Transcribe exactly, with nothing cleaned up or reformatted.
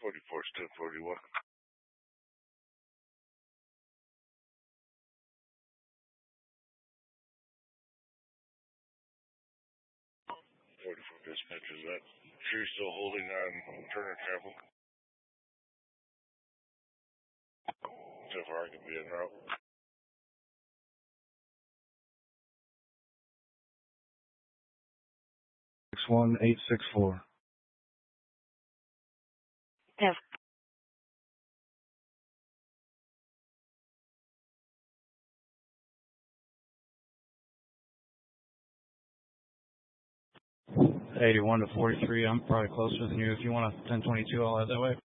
forty-four, ten forty-one. forty-four dispatch, is that tree still holding on Turner Chapel? So far I can be en route. six one eight six four. Yes. eighty-one to forty-three, I'm probably closer than you. If you want a ten twenty-two, I'll head that way.